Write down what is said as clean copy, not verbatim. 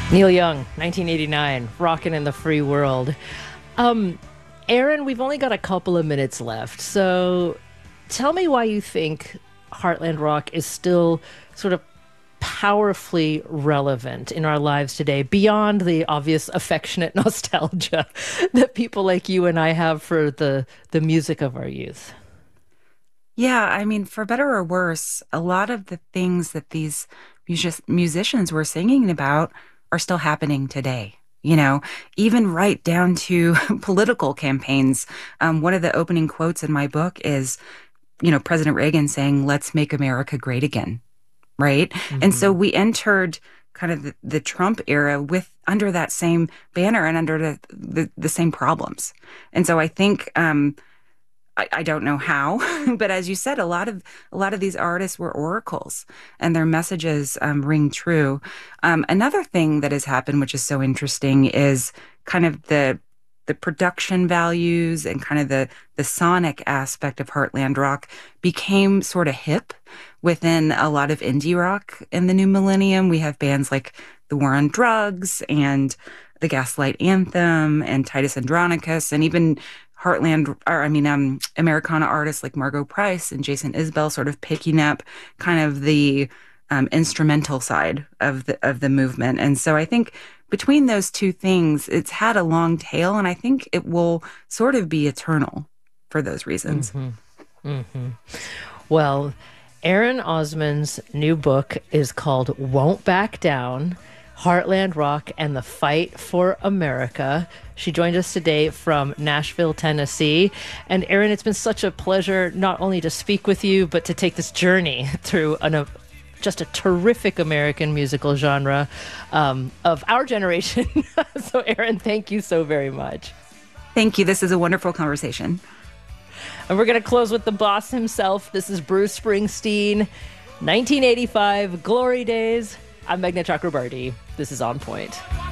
Neil Young, 1989, Rockin' in the Free World. Um, Aaron, we've only got a couple of minutes left, so tell me why you think Heartland Rock is still sort of powerfully relevant in our lives today, beyond the obvious affectionate nostalgia that people like you and I have for the music of our youth. Yeah, I mean, for better or worse, a lot of the things that these musicians were singing about are still happening today. Even right down to political campaigns. One of the opening quotes in my book is, President Reagan saying, "Let's make America great again." Right. And so Hmm. we entered kind of the Trump era with under that same banner and under the same problems. And so I think I don't know how, but as you said, a lot of these artists were oracles, and their messages ring true. Another thing that has happened, which is so interesting, is kind of the production values and kind of the sonic aspect of Heartland Rock became sort of hip within a lot of indie rock in the new millennium. We have bands like The War on Drugs and the Gaslight Anthem and Titus Andronicus, and even Americana artists like Margot Price and Jason Isbell sort of picking up kind of the instrumental side of the movement. And so I think between those two things, it's had a long tail, and I think it will sort of be eternal for those reasons. Hmm. Hmm. Well, Aaron Osmond's new book is called Won't Back Down: Heartland Rock and the Fight for America. She joined us today from Nashville, Tennessee. And Aaron, it's been such a pleasure not only to speak with you, but to take this journey through just a terrific American musical genre of our generation. So, Aaron, thank you so very much. Thank you. This is a wonderful conversation. And we're going to close with the boss himself. This is Bruce Springsteen, 1985, Glory Days. I'm Meghna Chakrabarty. This is On Point.